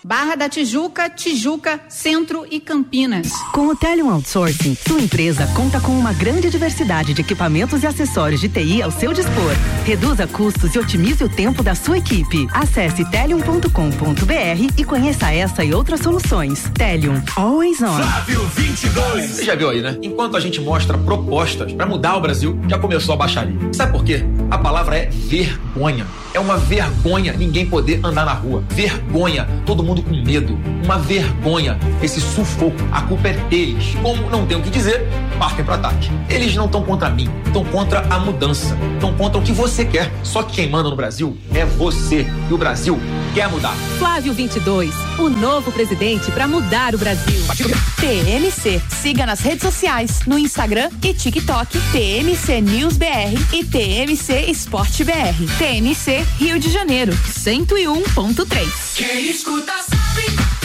Barra da Tijuca, Tijuca, Centro e Campinas. Com o Telium Outsourcing, sua empresa conta com uma grande diversidade de equipamentos e acessórios de TI ao seu dispor. Reduza custos e otimize o tempo da sua equipe. Acesse telium.com.br e conheça essa e outras soluções. Telium, always on. Flávio 22. Você já viu aí, né? Enquanto a gente mostra propostas para mudar o Brasil, já começou a baixaria. Sabe por quê? A palavra é vergonha. É uma vergonha ninguém poder andar na rua. Vergonha, todo mundo com medo. Uma vergonha, esse sufoco. A culpa é deles. Como não tem o que dizer, partem para ataque. Eles não estão contra mim, estão contra a mudança. Estão contra o que você quer. Só que quem manda no Brasil é você. E o Brasil quer mudar. Flávio 22, o novo presidente para mudar o Brasil. TMC. Siga nas redes sociais, no Instagram e TikTok, TMC News BR e TMC Esporte BR. TMC Rio de Janeiro, 101.3. Quem escuta sabe.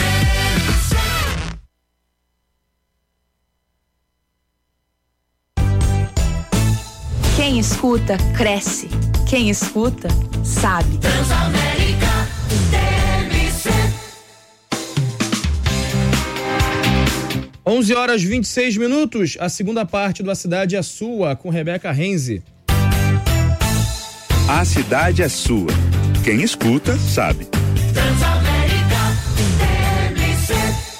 Quem escuta, cresce. Quem escuta, sabe. Transamérica, TMC. 11h26. A segunda parte do A Cidade é Sua, com Rebeca Renzi. A cidade é sua. Quem escuta, sabe. Transamérica, TMC.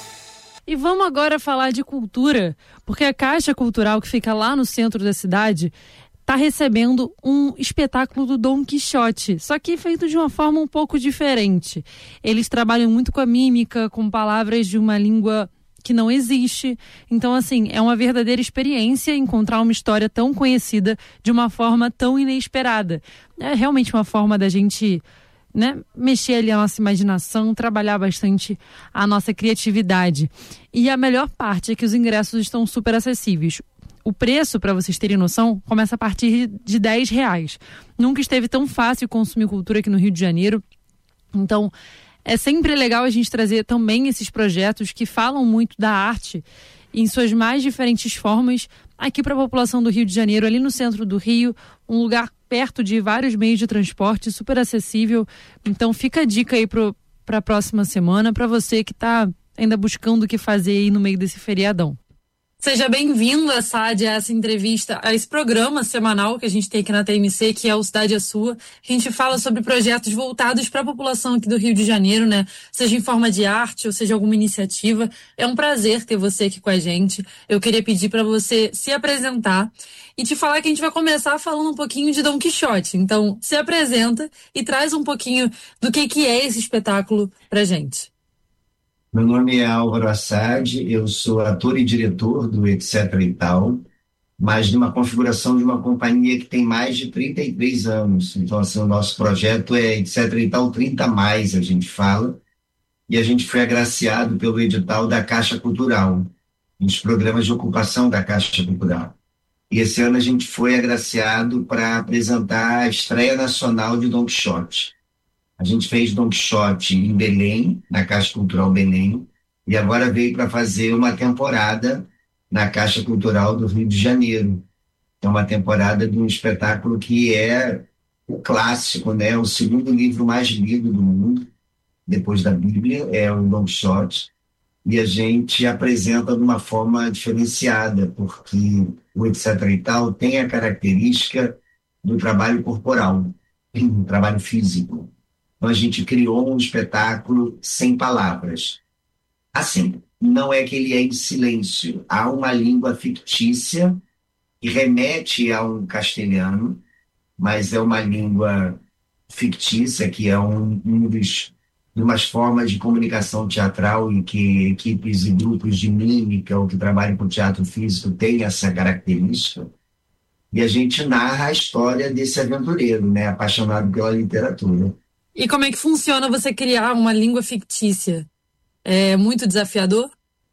E vamos agora falar de cultura, porque a Caixa Cultural, que fica lá no centro da cidade, está recebendo um espetáculo do Dom Quixote, só que feito de uma forma um pouco diferente. Eles trabalham muito com a mímica, com palavras de uma língua que não existe. Então, assim, é uma verdadeira experiência encontrar uma história tão conhecida de uma forma tão inesperada. É realmente uma forma da gente, né, mexer ali a nossa imaginação, trabalhar bastante a nossa criatividade. E a melhor parte é que os ingressos estão super acessíveis. O preço, para vocês terem noção, começa a partir de R$10. Nunca esteve tão fácil consumir cultura aqui no Rio de Janeiro. Então, é sempre legal a gente trazer também esses projetos que falam muito da arte em suas mais diferentes formas aqui para a população do Rio de Janeiro, ali no centro do Rio, um lugar perto de vários meios de transporte, super acessível. Então fica a dica aí para a próxima semana, para você que está ainda buscando o que fazer aí no meio desse feriadão. Seja bem-vinda, Sade, a essa entrevista, a esse programa semanal que a gente tem aqui na TMC, que é o Cidade é Sua. A gente fala sobre projetos voltados para a população aqui do Rio de Janeiro, né? Seja em forma de arte ou seja alguma iniciativa. É um prazer ter você aqui com a gente. Eu queria pedir para você se apresentar e te falar que a gente vai começar falando um pouquinho de Dom Quixote. Então, se apresenta e traz um pouquinho do que é esse espetáculo pra gente. Meu nome é Álvaro Assad, eu sou ator e diretor do Etc e Tal, mas numa configuração de uma companhia que tem mais de 33 anos. Então, assim, o nosso projeto é Etc e Tal 30 mais, a gente fala, e a gente foi agraciado pelo edital da Caixa Cultural, nos programas de ocupação da Caixa Cultural. E esse ano a gente foi agraciado para apresentar a estreia nacional de Dom Quixote. A gente fez Dom Quixote em Belém, na Caixa Cultural Belém, e agora veio para fazer uma temporada na Caixa Cultural do Rio de Janeiro. É uma temporada de um espetáculo que é o clássico, né? O segundo livro mais lido do mundo, depois da Bíblia, é o Dom Quixote. E a gente apresenta de uma forma diferenciada, porque o Etc e Tal tem a característica do trabalho corporal, um trabalho físico. Então a gente criou um espetáculo sem palavras. Assim, não é que ele é em silêncio. Há uma língua fictícia que remete a um castelhano, mas é uma língua fictícia que é umas formas de comunicação teatral em que equipes e grupos de mímica ou que trabalham com teatro físico têm essa característica. E a gente narra a história desse aventureiro, né, apaixonado pela literatura. E como é que funciona você criar uma língua fictícia? É muito desafiador?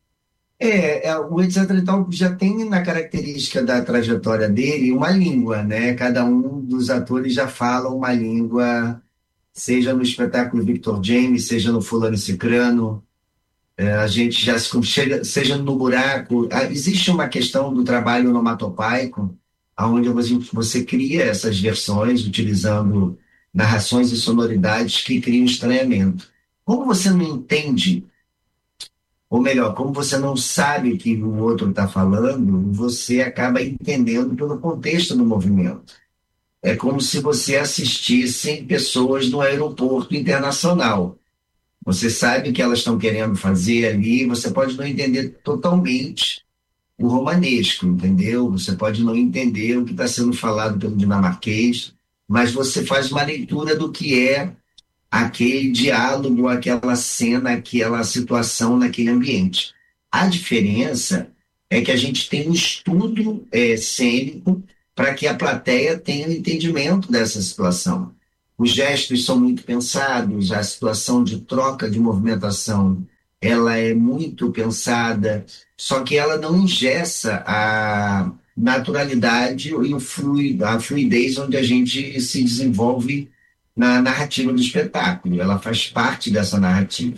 O Etc e Tal já tem na característica da trajetória dele uma língua, né? Cada um dos atores já fala uma língua, seja no espetáculo Victor James, seja no Fulano e Cicrano. A gente já chega, seja no Buraco. Existe uma questão do trabalho onomatopaico, onde você cria essas versões utilizando narrações e sonoridades que criam estranhamento. Como você não entende, ou melhor, como você não sabe o que o outro está falando, você acaba entendendo pelo contexto do movimento. É como se você assistisse pessoas no aeroporto internacional. Você sabe o que elas estão querendo fazer ali, você pode não entender totalmente o romanesco, entendeu? Você pode não entender o que está sendo falado pelo dinamarquês, mas você faz uma leitura do que é aquele diálogo, aquela cena, aquela situação naquele ambiente. A diferença é que a gente tem um estudo cênico para que a plateia tenha um entendimento dessa situação. Os gestos são muito pensados, a situação de troca de movimentação ela é muito pensada, só que ela não engessa a naturalidade e a fluidez onde a gente se desenvolve na narrativa do espetáculo. Ela faz parte dessa narrativa.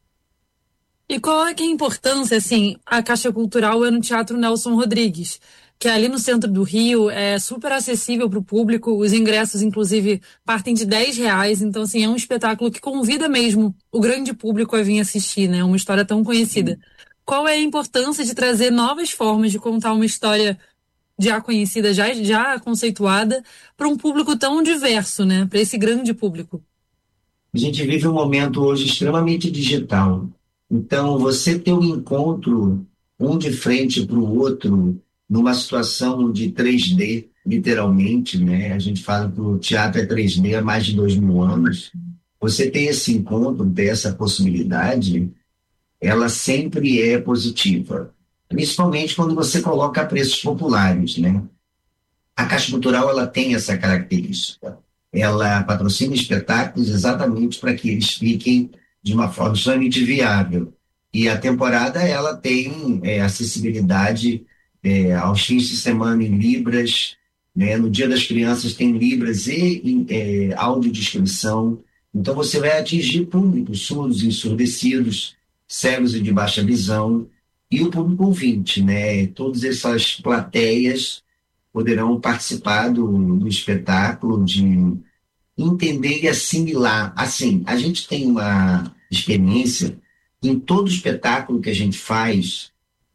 E qual é que é a importância, assim, a Caixa Cultural é no Teatro Nelson Rodrigues, que é ali no centro do Rio, é super acessível para o público, os ingressos, inclusive, partem de R$10, então, assim, é um espetáculo que convida mesmo o grande público a vir assistir, né? Uma história tão conhecida. Qual é a importância de trazer novas formas de contar uma história já conhecida, já conceituada, para um público tão diverso, né? Para esse grande público? A gente vive um momento hoje extremamente digital. Então, você ter um encontro, um de frente para o outro, numa situação de 3D, literalmente, né? A gente fala que o teatro é 3D há mais de 2000 anos. Você ter esse encontro, ter essa possibilidade, ela sempre é positiva. Principalmente quando você coloca preços populares, né? A Caixa Cultural, ela tem essa característica. Ela patrocina espetáculos exatamente para que eles fiquem de uma forma extremamente viável. E a temporada, ela tem acessibilidade aos fins de semana em libras, né? No Dia das Crianças tem libras e audiodescrição. Então você vai atingir públicos surdos, ensurdecidos, cegos e de baixa visão, e o público ouvinte, né? Todas essas plateias poderão participar do espetáculo, de entender e assimilar. Assim, a gente tem uma experiência em todo espetáculo que a gente faz.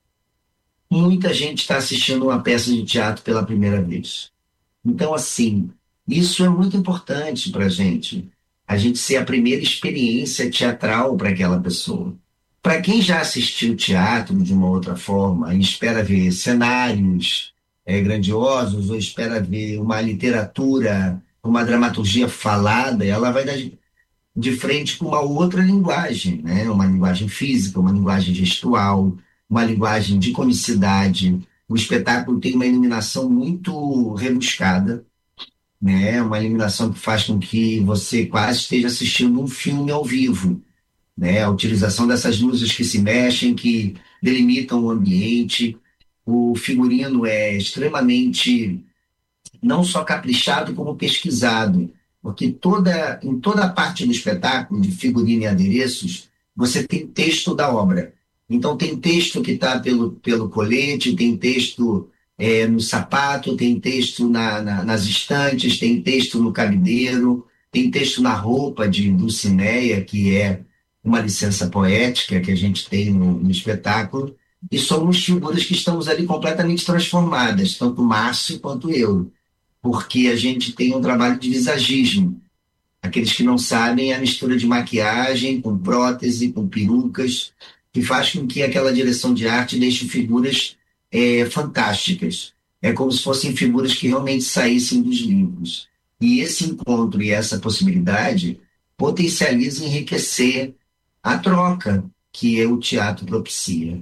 Muita gente está assistindo uma peça de teatro pela primeira vez. Então, assim, isso é muito importante para a gente ser a primeira experiência teatral para aquela pessoa. Para quem já assistiu teatro de uma outra forma e espera ver cenários grandiosos ou espera ver uma literatura, uma dramaturgia falada, ela vai dar de frente com uma outra linguagem, né? Uma linguagem física, uma linguagem gestual, uma linguagem de comicidade. O espetáculo tem uma iluminação muito rebuscada, né? Uma iluminação que faz com que você quase esteja assistindo um filme ao vivo, né? A utilização dessas luzes que se mexem, que delimitam o ambiente. O figurino é extremamente não só caprichado, como pesquisado, porque em toda a parte do espetáculo, de figurino e adereços, você tem texto da obra. Então tem texto que está pelo colete, tem texto no sapato, tem texto nas estantes, tem texto no cabideiro, tem texto na roupa de Dulcineia, que é uma licença poética que a gente tem no espetáculo, e somos figuras que estamos ali completamente transformadas, tanto Márcio quanto eu, porque a gente tem um trabalho de visagismo. Aqueles que não sabem, a mistura de maquiagem com prótese, com perucas, que faz com que aquela direção de arte deixe figuras fantásticas. É como se fossem figuras que realmente saíssem dos livros. E esse encontro e essa possibilidade potencializa e enriquecer a troca que o teatro propicia.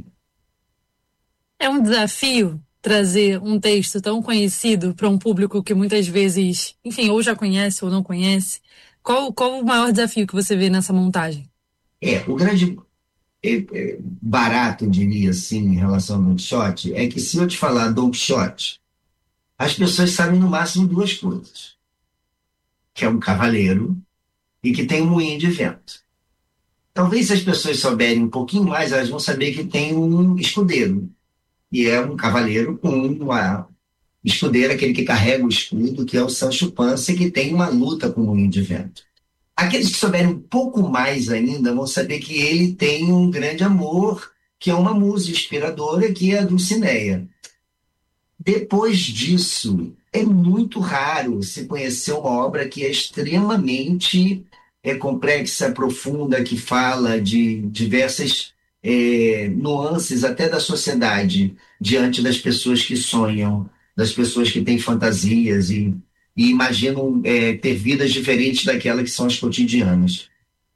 É um desafio trazer um texto tão conhecido para um público que muitas vezes, enfim, ou já conhece ou não conhece. Qual o maior desafio que você vê nessa montagem? O grande barato, eu diria assim, em relação ao Don Quixote, é que se eu te falar Don Quixote, as pessoas sabem no máximo duas coisas. Que é um cavaleiro e que tem um moinho de vento. Talvez se as pessoas souberem um pouquinho mais, elas vão saber que tem um escudeiro. E é um cavaleiro com uma escudeira, aquele que carrega o escudo, que é o Sancho Panza, que tem uma luta com o moinho de vento. Aqueles que souberem um pouco mais ainda vão saber que ele tem um grande amor, que é uma musa inspiradora, que é a Dulcinea. Depois disso, é muito raro se conhecer uma obra que é extremamente complexa, profunda, que fala de diversas nuances até da sociedade diante das pessoas que sonham, das pessoas que têm fantasias e imaginam ter vidas diferentes daquela que são as cotidianas.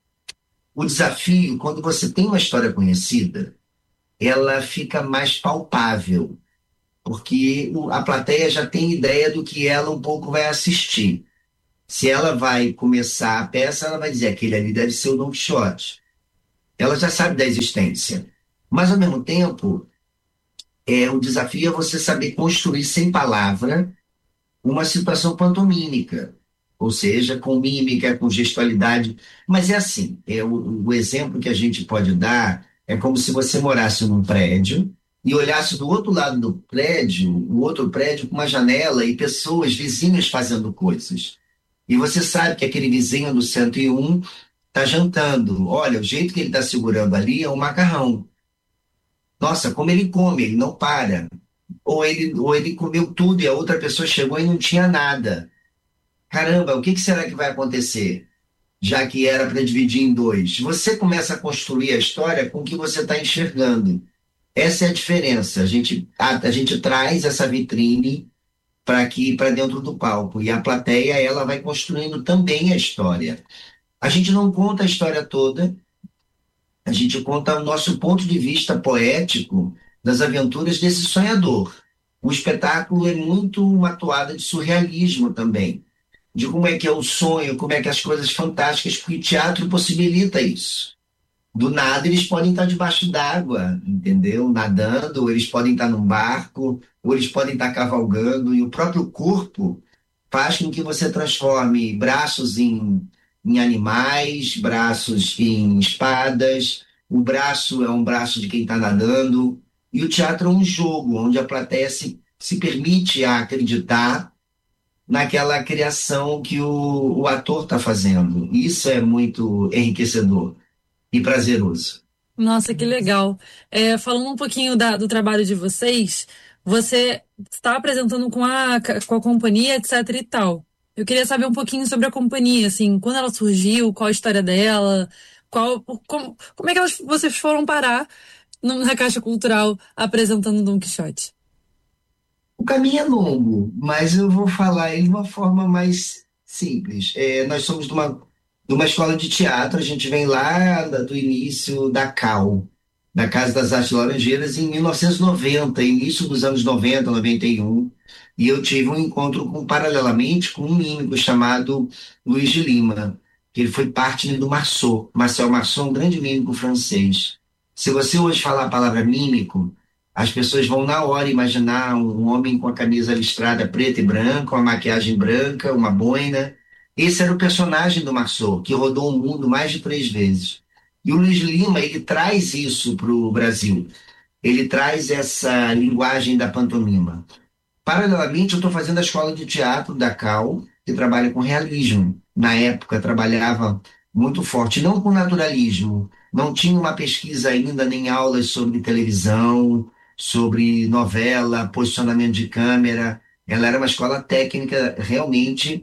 O desafio, quando você tem uma história conhecida, ela fica mais palpável, porque a plateia já tem ideia do que ela um pouco vai assistir. Se ela vai começar a peça, ela vai dizer, aquele ali deve ser o Don Quixote. Ela já sabe da existência. Mas, ao mesmo tempo, o desafio é você saber construir sem palavra uma situação pantomímica, ou seja, com mímica, com gestualidade. Mas é assim, o exemplo que a gente pode dar é como se você morasse num prédio e olhasse do outro lado do prédio, o outro prédio com uma janela e pessoas, vizinhos fazendo coisas. E você sabe que aquele vizinho do 101 está jantando. Olha, o jeito que ele está segurando ali é um macarrão. Nossa, como ele come, ele não para. Ou ele comeu tudo e a outra pessoa chegou e não tinha nada. Caramba, o que será que vai acontecer? Já que era para dividir em dois. Você começa a construir a história com o que você está enxergando. Essa é a diferença. A gente traz essa vitrine para dentro do palco. E a plateia, ela vai construindo também a história. A gente não conta a história toda, a gente conta o nosso ponto de vista poético das aventuras desse sonhador. O espetáculo é muito uma toada de surrealismo também, de como é que é o sonho, como é que as coisas fantásticas, porque o teatro possibilita isso. Do nada eles podem estar debaixo d'água, entendeu? Nadando, ou eles podem estar num barco, ou eles podem estar cavalgando, e o próprio corpo faz com que você transforme braços em animais, braços em espadas, o braço é um braço de quem está nadando, e o teatro é um jogo onde a plateia se permite a acreditar naquela criação que o ator está fazendo. Isso é muito enriquecedor e prazeroso. Nossa, que legal. Falando um pouquinho do trabalho de vocês, você está apresentando com a companhia, etc e tal. Eu queria saber um pouquinho sobre a companhia, assim, quando ela surgiu, qual a história dela, como é que vocês foram parar na Caixa Cultural apresentando Don Quixote? O caminho é longo, mas eu vou falar ele de uma forma mais simples. Nós somos de uma escola de teatro, a gente vem lá do início da CAL, da Casa das Artes Laranjeiras, em 1990, início dos anos 90, 91, e eu tive um encontro paralelamente com um mímico chamado Luiz de Lima, que ele foi parte do Marceau. Marcel Marceau, um grande mímico francês. Se você hoje falar a palavra mímico, as pessoas vão na hora imaginar um homem com a camisa listrada preta e branca, uma maquiagem branca, uma boina. Esse era o personagem do Marceau, que rodou o mundo mais de 3 vezes. E o Luiz Lima, ele traz isso para o Brasil. Ele traz essa linguagem da pantomima. Paralelamente, eu estou fazendo a escola de teatro da CAL, que trabalha com realismo. Na época, trabalhava muito forte, não com naturalismo. Não tinha uma pesquisa ainda, nem aulas sobre televisão, sobre novela, posicionamento de câmera. Ela era uma escola técnica realmente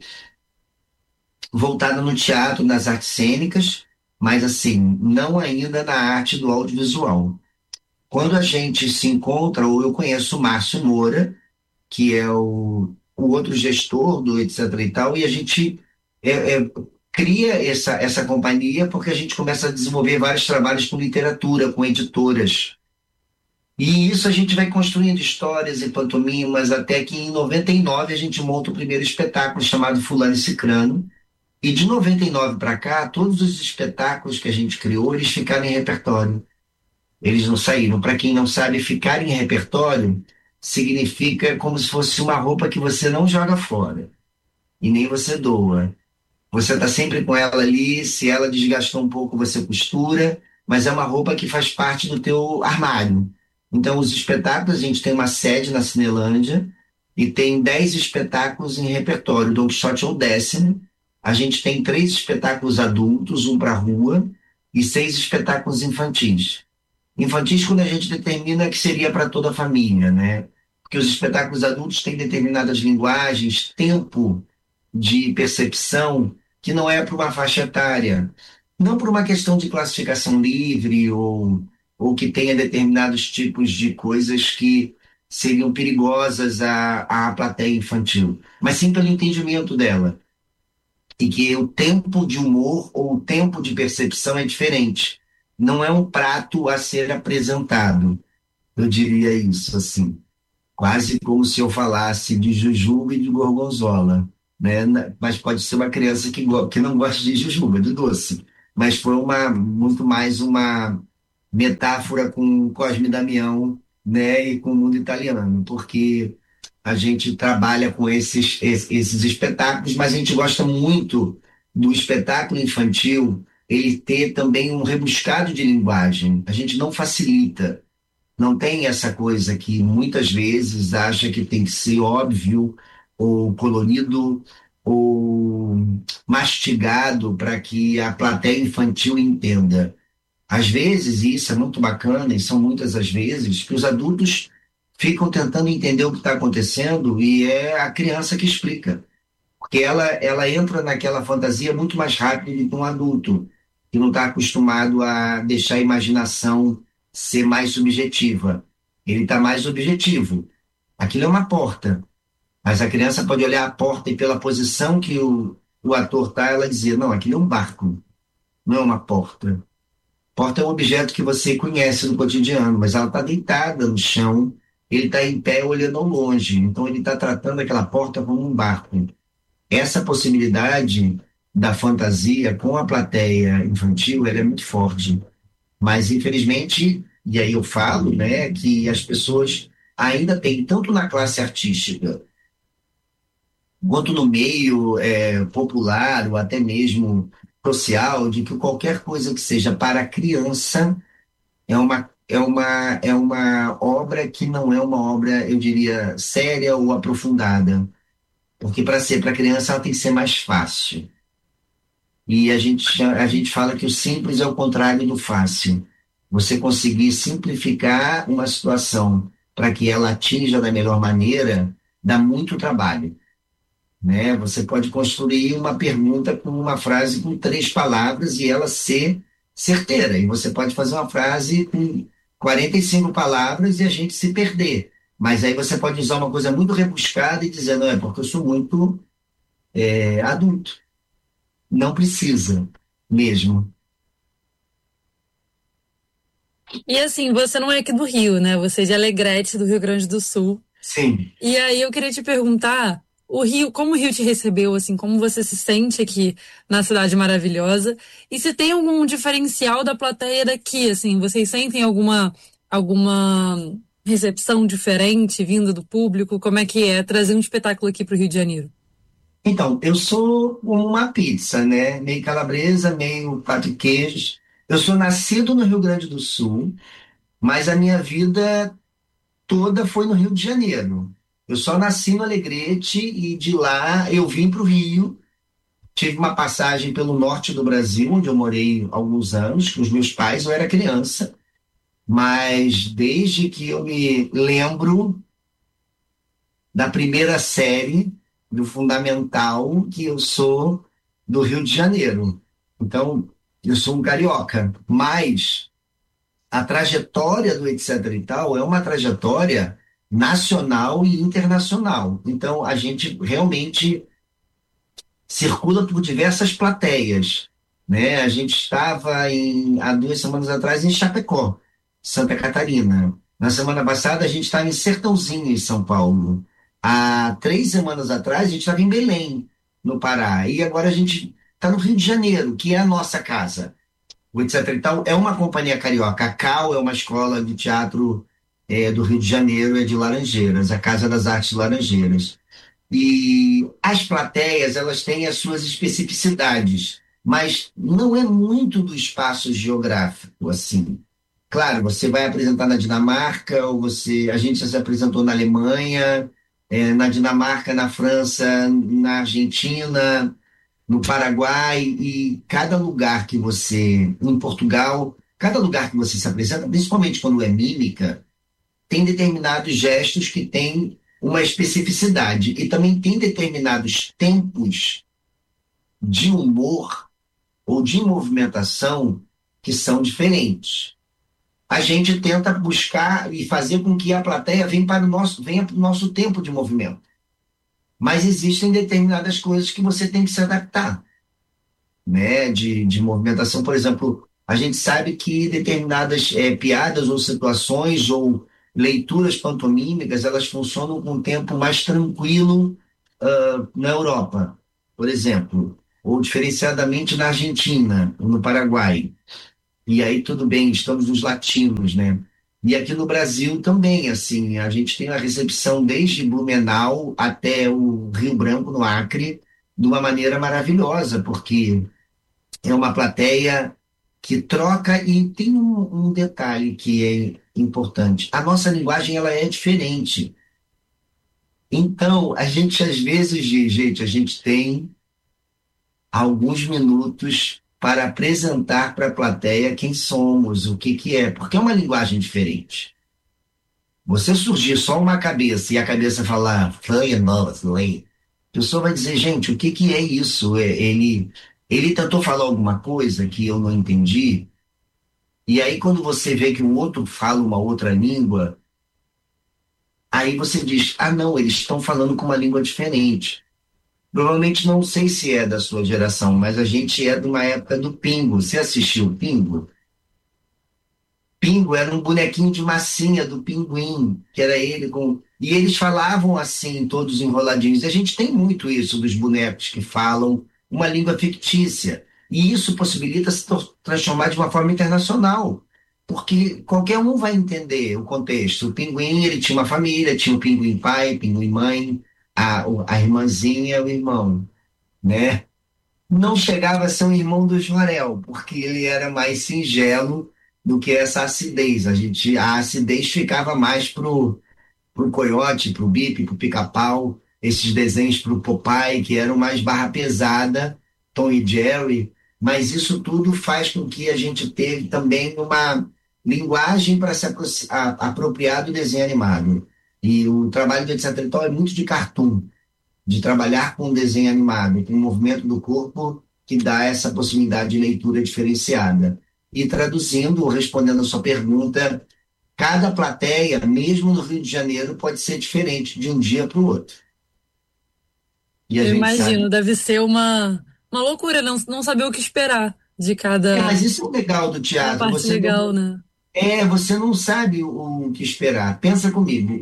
voltada no teatro, nas artes cênicas, mas assim, não ainda na arte do audiovisual. Quando a gente se encontra, ou eu conheço o Márcio Moura, que é o outro gestor do etc e tal, e a gente cria essa companhia porque a gente começa a desenvolver vários trabalhos com literatura, com editoras. E isso a gente vai construindo histórias e pantomimas até que em 99 a gente monta o primeiro espetáculo chamado Fulano e Cicrano. E de 99 para cá, todos os espetáculos que a gente criou, eles ficaram em repertório. Eles não saíram. Para quem não sabe, ficar em repertório significa como se fosse uma roupa que você não joga fora. E nem você doa. Você está sempre com ela ali, se ela desgastou um pouco, você costura, mas é uma roupa que faz parte do teu armário. Então, os espetáculos, a gente tem uma sede na Cinelândia e tem 10 espetáculos em repertório. O Don Quixote é o 10º, a gente tem 3 espetáculos adultos, um para a rua, e 6 espetáculos infantis. Infantis quando a gente determina que seria para toda a família, né? Porque os espetáculos adultos têm determinadas linguagens, tempo de percepção, que não é para uma faixa etária. Não por uma questão de classificação livre ou que tenha determinados tipos de coisas que seriam perigosas à plateia infantil, mas sim pelo entendimento dela. E que o tempo de humor ou o tempo de percepção é diferente. Não é um prato a ser apresentado. Eu diria isso, assim. Quase como se eu falasse de jujuba e de gorgonzola, né? Mas pode ser uma criança que não gosta de jujuba, de doce. Mas foi muito mais uma metáfora com Cosme e Damião, né? E com o mundo italiano, porque a gente trabalha com esses espetáculos, mas a gente gosta muito do espetáculo infantil, ele ter também um rebuscado de linguagem. A gente não facilita. Não tem essa coisa que muitas vezes acha que tem que ser óbvio, ou colorido, ou mastigado para que a plateia infantil entenda. Às vezes, e isso é muito bacana, e são muitas as vezes, que os adultos ficam tentando entender o que está acontecendo e é a criança que explica. Porque ela entra naquela fantasia muito mais rápido do que um adulto, que não está acostumado a deixar a imaginação ser mais subjetiva. Ele está mais objetivo. Aquilo é uma porta, mas a criança pode olhar a porta e pela posição que o ator está, ela dizer, não, aquilo é um barco, não é uma porta. Porta é um objeto que você conhece no cotidiano, mas ela está deitada no chão, ele está em pé olhando ao longe, então ele está tratando aquela porta como um barco. Essa possibilidade da fantasia com a plateia infantil, ela é muito forte. Mas, infelizmente, e aí eu falo, né, que as pessoas ainda têm, tanto na classe artística, quanto no meio popular, ou até mesmo social, de que qualquer coisa que seja para a criança é uma obra que não é uma obra, eu diria, séria ou aprofundada. Porque para ser para a criança ela tem que ser mais fácil. E a gente fala que o simples é o contrário do fácil. Você conseguir simplificar uma situação para que ela atinja da melhor maneira, dá muito trabalho. Né? Você pode construir uma pergunta com uma frase com 3 palavras e ela ser certeira. E você pode fazer uma frase com 45 palavras e a gente se perder. Mas aí você pode usar uma coisa muito rebuscada e dizer, não, é porque eu sou muito adulto. Não precisa mesmo. E assim, você não é aqui do Rio, né? Você é de Alegrete, do Rio Grande do Sul. Sim. E aí eu queria te perguntar, o Rio, como o Rio te recebeu, assim, como você se sente aqui na cidade maravilhosa? E se tem algum diferencial da plateia daqui, assim, vocês sentem alguma recepção diferente vinda do público? Como é que é trazer um espetáculo aqui para o Rio de Janeiro? Então, eu sou uma pizza, né? Meio calabresa, meio quatro queijos. Eu sou nascido no Rio Grande do Sul, mas a minha vida toda foi no Rio de Janeiro. Eu só nasci no Alegrete e de lá eu vim para o Rio. Tive uma passagem pelo norte do Brasil, onde eu morei alguns anos, com os meus pais, eu era criança. Mas desde que eu me lembro da primeira série, do fundamental, que eu sou do Rio de Janeiro. Então, eu sou um carioca. Mas a trajetória do Etc e Tal é uma trajetória nacional e internacional. Então, a gente realmente circula por diversas plateias. Né? A gente estava, há 2 semanas atrás, em Chapecó, Santa Catarina. Na semana passada, a gente estava em Sertãozinho, em São Paulo. Há 3 semanas atrás, a gente estava em Belém, no Pará. E agora a gente está no Rio de Janeiro, que é a nossa casa. O Etc e Tal é uma companhia carioca. A CAL é uma escola de teatro do Rio de Janeiro, é de Laranjeiras, a Casa das Artes de Laranjeiras. E as plateias, elas têm as suas especificidades, mas não é muito do espaço geográfico, assim. Claro, você vai apresentar na Dinamarca, ou a gente já se apresentou na Alemanha, na Dinamarca, na França, na Argentina, no Paraguai, e cada lugar que você, em Portugal, cada lugar que você se apresenta, principalmente quando é mímica, tem determinados gestos que têm uma especificidade e também tem determinados tempos de humor ou de movimentação que são diferentes. A gente tenta buscar e fazer com que a plateia venha para o nosso tempo de movimento. Mas existem determinadas coisas que você tem que se adaptar, né? De movimentação, por exemplo, a gente sabe que determinadas piadas ou situações ou leituras pantomímicas, elas funcionam com um tempo mais tranquilo na Europa, por exemplo, ou diferenciadamente na Argentina, ou no Paraguai. E aí tudo bem, estamos nos latinos, né? E aqui no Brasil também, assim, a gente tem a recepção desde Blumenau até o Rio Branco, no Acre, de uma maneira maravilhosa, porque é uma plateia que troca, e tem um detalhe que é importante. A nossa linguagem, ela é diferente. Então, a gente, às vezes, a gente tem alguns minutos para apresentar para a plateia quem somos, o que é, porque é uma linguagem diferente. Você surgir só uma cabeça e a cabeça falar, a pessoa vai dizer, gente, o que é isso? Ele tentou falar alguma coisa que eu não entendi, e aí quando você vê que o outro fala uma outra língua, aí você diz, não, eles estão falando com uma língua diferente. Provavelmente não sei se é da sua geração, mas a gente é de uma época do Pingo. Você assistiu o Pingo? Pingo era um bonequinho de massinha do Pinguim, que era ele com... E eles falavam assim, todos enroladinhos. E a gente tem muito isso dos bonecos que falam uma língua fictícia. E isso possibilita se transformar de uma forma internacional, porque qualquer um vai entender o contexto. O Pinguim, ele tinha uma família, tinha o Pinguim pai, Pinguim mãe, a irmãzinha, o irmão, né? Não chegava a ser um irmão do Jorel, porque ele era mais singelo do que essa acidez. A acidez ficava mais pro Coiote, pro Bipe, pro Pica-Pau, esses desenhos pro Popeye, que eram mais barra pesada, Tom e Jerry, mas isso tudo faz com que a gente tenha também uma linguagem para se apropriar do desenho animado. E o trabalho do Etc. é muito de cartoon, de trabalhar com desenho animado, com o movimento do corpo que dá essa possibilidade de leitura diferenciada. E traduzindo, ou respondendo a sua pergunta, cada plateia, mesmo no Rio de Janeiro, pode ser diferente de um dia para o outro. E eu imagino, deve ser uma loucura não saber o que esperar de cada... mas isso é o legal do teatro. Parte você legal, né? Você não sabe o que esperar. Pensa comigo,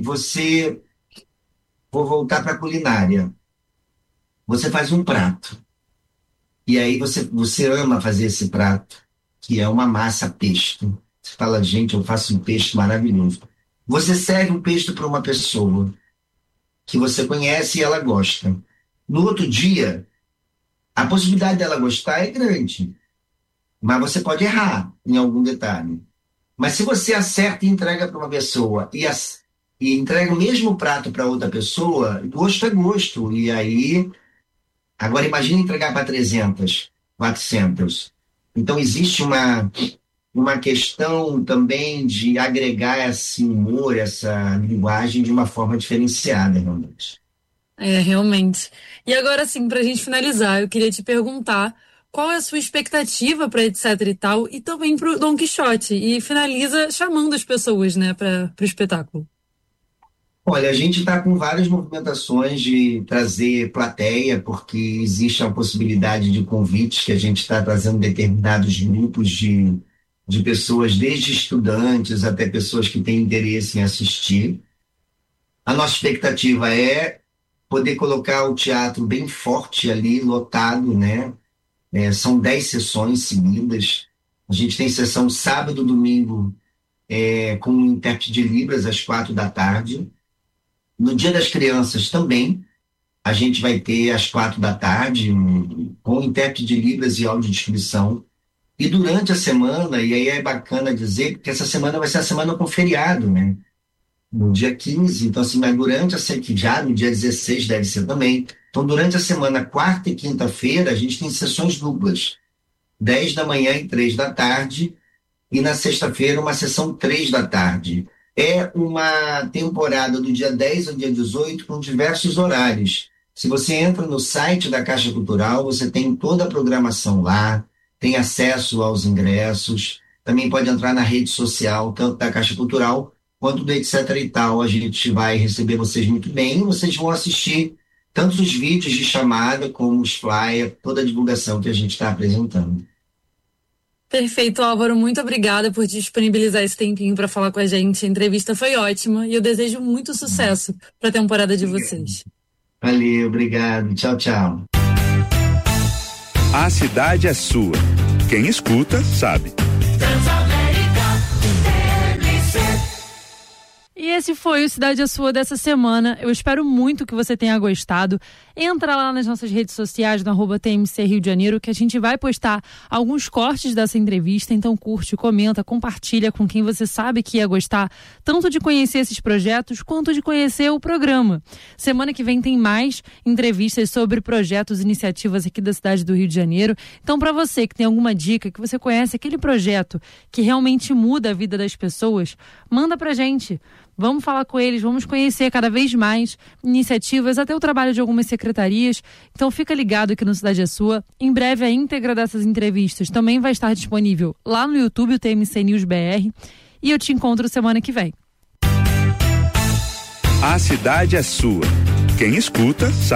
vou voltar para a culinária. Você faz um prato. E aí você ama fazer esse prato, que é uma massa pesto. Você fala, gente, eu faço um pesto maravilhoso. Você serve um pesto para uma pessoa que você conhece e ela gosta. No outro dia, a possibilidade dela gostar é grande. Mas você pode errar em algum detalhe. Mas se você acerta e entrega para uma pessoa e entrega o mesmo prato para outra pessoa, gosto é gosto. E aí, agora imagine entregar para 300, 400. Então existe uma questão também de agregar esse humor, essa linguagem de uma forma diferenciada, realmente. Realmente. E agora, assim, para a gente finalizar, eu queria te perguntar qual é a sua expectativa para Etc. e tal, e também para o Dom Quixote. E finaliza chamando as pessoas, né, para o espetáculo. Olha, a gente está com várias movimentações de trazer plateia, porque existe a possibilidade de convites que a gente está trazendo determinados grupos de pessoas, desde estudantes até pessoas que têm interesse em assistir. A nossa expectativa é poder colocar o teatro bem forte ali, lotado, né? São 10 sessões seguidas. A gente tem sessão sábado, domingo, com um intérprete de Libras às 4 da tarde. No Dia das Crianças também, a gente vai ter às 4 da tarde, com intérprete de Libras e audiodescrição. E durante a semana, e aí é bacana dizer, porque essa semana vai ser a semana com feriado, né? No dia 15, então assim, mas durante a semana, já no dia 16 deve ser também, Então, durante a semana, quarta e quinta-feira, a gente tem sessões duplas. 10 da manhã e 3 da tarde. E na sexta-feira, uma sessão 3 da tarde. É uma temporada do dia 10 ao dia 18 com diversos horários. Se você entra no site da Caixa Cultural, você tem toda a programação lá, tem acesso aos ingressos, também pode entrar na rede social, tanto da Caixa Cultural quanto do Etc e Tal. A gente vai receber vocês muito bem e vocês vão assistir tanto os vídeos de chamada como os flyers, toda a divulgação que a gente está apresentando. Perfeito, Álvaro. Muito obrigada por disponibilizar esse tempinho para falar com a gente. A entrevista foi ótima e eu desejo muito sucesso para a temporada de vocês. Valeu, obrigado. Tchau, tchau. A cidade é sua. Quem escuta, sabe. E esse foi o Cidade é Sua dessa semana. Eu espero muito que você tenha gostado. Entra lá nas nossas redes sociais, no @TMC Rio de Janeiro, que a gente vai postar alguns cortes dessa entrevista. Então curte, comenta, compartilha com quem você sabe que ia gostar, tanto de conhecer esses projetos, quanto de conhecer o programa. Semana que vem tem mais entrevistas sobre projetos e iniciativas aqui da cidade do Rio de Janeiro. Então, para você que tem alguma dica, que você conhece aquele projeto que realmente muda a vida das pessoas, manda pra gente. Vamos falar com eles, vamos conhecer cada vez mais iniciativas, até o trabalho de algumas secretarias. Então fica ligado aqui no Cidade é Sua. Em breve a íntegra dessas entrevistas também vai estar disponível lá no YouTube, o TMC News BR. E eu te encontro semana que vem. A cidade é sua. Quem escuta, sabe.